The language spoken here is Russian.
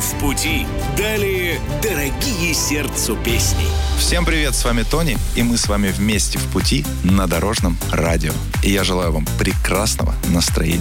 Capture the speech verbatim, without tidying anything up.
В пути. Далее дорогие сердцу песни. Всем привет, с вами Тони, и мы с вами вместе в пути на Дорожном радио. И я желаю вам прекрасного настроения.